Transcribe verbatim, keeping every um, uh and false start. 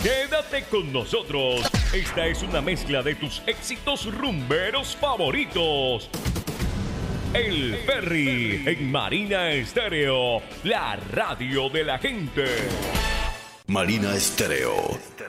Quédate con nosotros. Esta es una mezcla de tus éxitos rumberos favoritos. El Ferry en Marina Estéreo, la radio de la gente. Marina Estéreo.